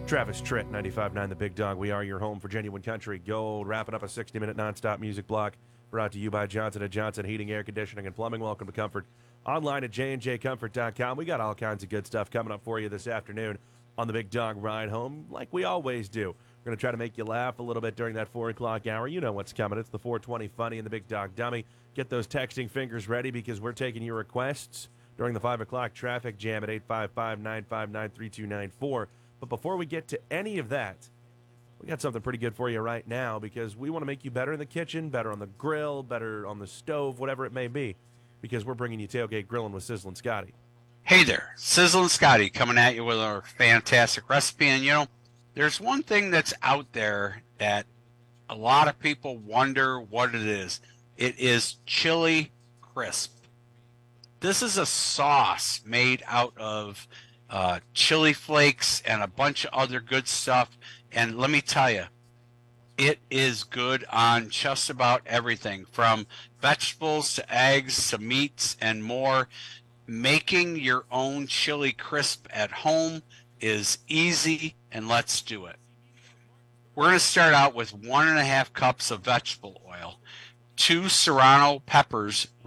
Travis Tritt, 95.9 The Big Dog. We are your home for genuine country gold. Wrapping up a 60-minute nonstop music block brought to you by Johnson & Johnson Heating, Air Conditioning, and Plumbing. Welcome to Comfort. Online at jnjcomfort.com. We got all kinds of good stuff coming up for you this afternoon on the Big Dog Ride Home, like we always do. We're going to try to make you laugh a little bit during that 4 o'clock hour. You know what's coming. It's the 420 Funny and the Big Dog Dummy. Get those texting fingers ready because we're taking your requests during the 5 o'clock traffic jam at 855-959-3294. But before we get to any of that, we got something pretty good for you right now because we want to make you better in the kitchen, better on the grill, better on the stove, whatever it may be, because we're bringing you Tailgate Grilling with Sizzle and Scotty. Hey there, Sizzle and Scotty coming at you with our fantastic recipe. And you know, there's one thing that's out there that a lot of people wonder what it is. It is chili crisp. This is a sauce made out of chili flakes and a bunch of other good stuff. And let me tell you, it is good on just about everything from vegetables to eggs to meats and more. Making your own chili crisp at home is easy, and let's do it. We're going to start out with 1.5 cups of vegetable oil, 2 serrano peppers